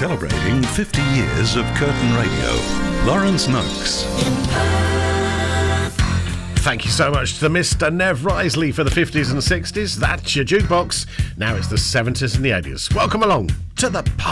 Celebrating 50 years of Curtin Radio. Lawrence Noakes. Thank you so much to Mr. Nev Risley for the 50s and 60s. That's your jukebox. Now it's the 70s and the 80s. Welcome along to the party.